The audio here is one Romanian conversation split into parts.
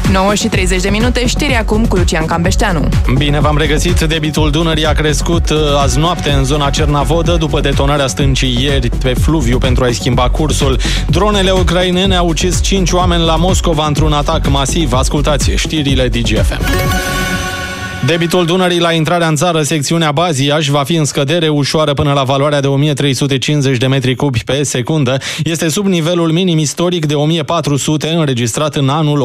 9:30, știri acum cu Lucian Cambeșteanu. Bine v-am regăsit. Debitul Dunării a crescut azi noapte în zona Cernavodă după detonarea stâncii ieri pe fluviu pentru a-i schimba cursul. Dronele ucrainene au ucis 5 oameni la Moscova într-un atac masiv. Ascultați știrile DGFM. Debitul Dunării la intrarea în țară, secțiunea Baziaș, va fi în scădere ușoară până la valoarea de 1350 de metri cubi pe secundă. Este sub nivelul minim istoric de 1400 înregistrat în anul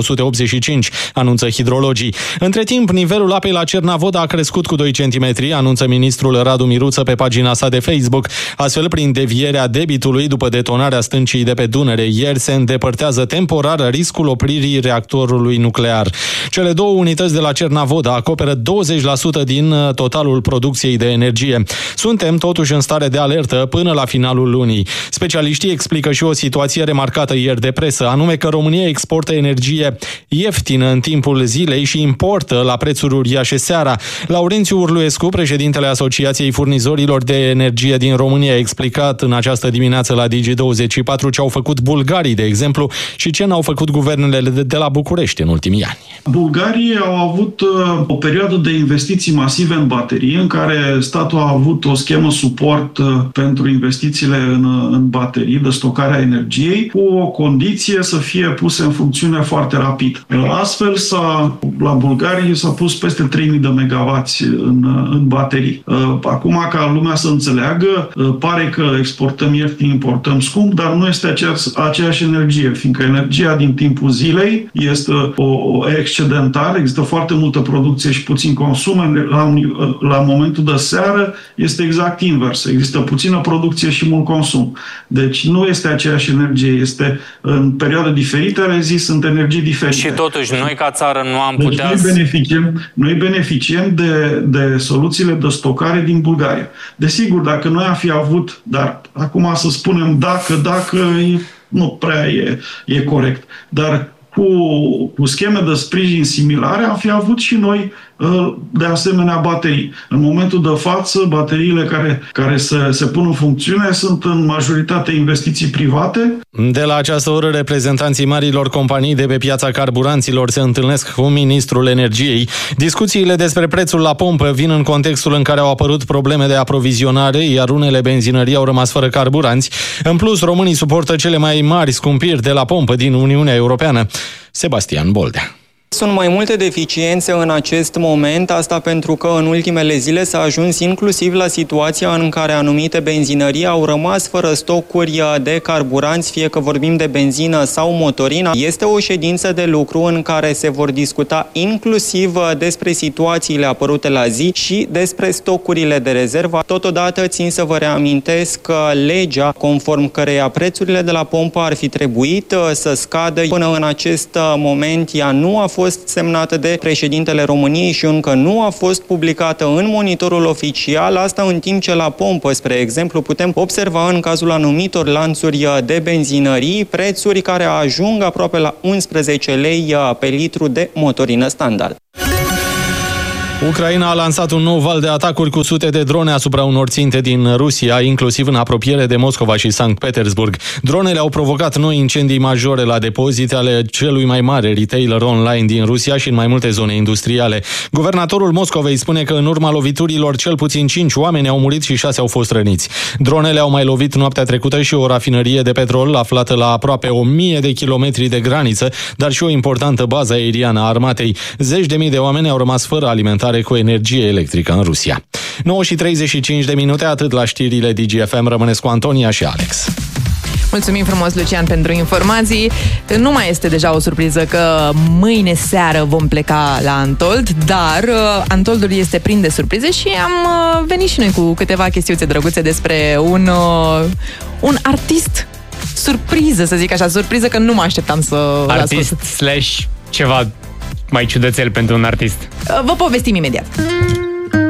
1985, anunță hidrologii. Între timp, nivelul apei la Cernavodă a crescut cu 2 cm, anunță ministrul Radu Miruță pe pagina sa de Facebook. Astfel, prin devierea debitului după detonarea stâncii de pe Dunăre ieri, se îndepărtează temporar riscul opririi reactorului nuclear. Cele două unități de la Cernavodă acoperă 20% din totalul producției de energie. Suntem totuși în stare de alertă până la finalul lunii. Specialiștii explică și o situație remarcată ieri de presă, anume că România exportă energie ieftină în timpul zilei și importă la prețuri uriașe seara. Laurențiu Urluescu, președintele Asociației Furnizorilor de Energie din România, a explicat în această dimineață la Digi24 ce au făcut bulgarii, de exemplu, și ce n-au făcut guvernele de la București în ultimii ani. Bulgarii au avut o perioadă de investiții masive în baterii, în care statul a avut o schemă suport pentru investițiile în baterii, de stocare a energiei, cu o condiție să fie puse în funcțiune foarte rapid. Astfel, la Bulgaria s-a pus peste 3000 de megawatts în baterii. Acum, ca lumea să înțeleagă, pare că exportăm ieftin, importăm scump, dar nu este aceeași energie, fiindcă energia din timpul zilei este o excedentară, există foarte multă producție și puțin consum. La momentul de seară este exact invers. Există puțină producție și mult consum. Deci nu este aceeași energie. Este în perioade diferite, sunt energii diferite. Și totuși, noi ca țară nu am putea... Noi beneficiem de soluțiile de stocare din Bulgaria. Desigur, dacă noi am fi avut, dar acum să spunem dacă nu prea e corect, dar cu scheme de sprijin similare am fi avut și noi de asemenea baterii. În momentul de față, bateriile care se pun în funcțiune sunt în majoritate investiții private. De la această oră, reprezentanții marilor companii de pe piața carburanților se întâlnesc cu ministrul energiei. Discuțiile despre prețul la pompă vin în contextul în care au apărut probleme de aprovizionare, iar unele benzinării au rămas fără carburanți. În plus, românii suportă cele mai mari scumpiri de la pompă din Uniunea Europeană. Sebastian Boldea. Sunt mai multe deficiențe în acest moment, asta pentru că în ultimele zile s-a ajuns inclusiv la situația în care anumite benzinării au rămas fără stocuri de carburanți, fie că vorbim de benzină sau motorină. Este o ședință de lucru în care se vor discuta inclusiv despre situațiile apărute la zi și despre stocurile de rezervă. Totodată țin să vă reamintesc că legea conform căreia prețurile de la pompă ar fi trebuit să scadă, până în acest moment ea nu a fost semnată de președintele României și încă nu a fost publicată în monitorul oficial, asta în timp ce la pompă, spre exemplu, putem observa în cazul anumitor lanțuri de benzinării prețuri care ajung aproape la 11 lei pe litru de motorină standard. Ucraina a lansat un nou val de atacuri cu sute de drone asupra unor ținte din Rusia, inclusiv în apropiere de Moscova și Sankt Petersburg. Dronele au provocat noi incendii majore la depozite ale celui mai mare retailer online din Rusia și în mai multe zone industriale. Guvernatorul Moscovei spune că în urma loviturilor cel puțin 5 oameni au murit și 6 au fost răniți. Dronele au mai lovit noaptea trecută și o rafinărie de petrol aflată la aproape 1000 de kilometri de graniță, dar și o importantă bază aeriană a armatei. Zeci de mii de oameni au rămas fără alimentare cu energie electrică în Rusia. 9:35, atât la știrile DGFM. Rămâneți cu Antonia și Alex. Mulțumim frumos, Lucian, pentru informații. Nu mai este deja o surpriză că mâine seară vom pleca la Antold, dar Antoldul este plin de surprize și am venit și noi cu câteva chestiuțe drăguțe despre un artist surpriză, să zic așa, surpriză că nu mă așteptam să... Artist / ceva mai ciudățel pentru un artist. Vă povestim imediat.